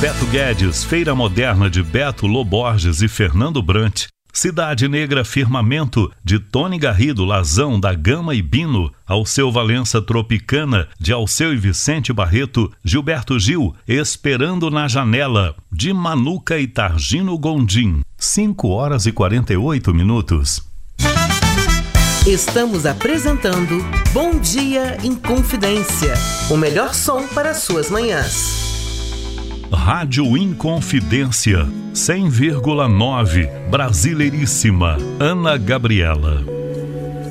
Beto Guedes, Feira Moderna de Beto Loborges e Fernando Brant. Cidade Negra Firmamento, de Tony Garrido Lazão, da Gama e Bino. Alceu Valença Tropicana, de Alceu e Vicente Barreto. Gilberto Gil, Esperando na Janela, de Manuca e Targino Gondim. 5h48. Estamos apresentando Bom Dia Inconfidência, o melhor som para suas manhãs. Rádio Inconfidência, 100,9, Brasileiríssima, Ana Gabriela.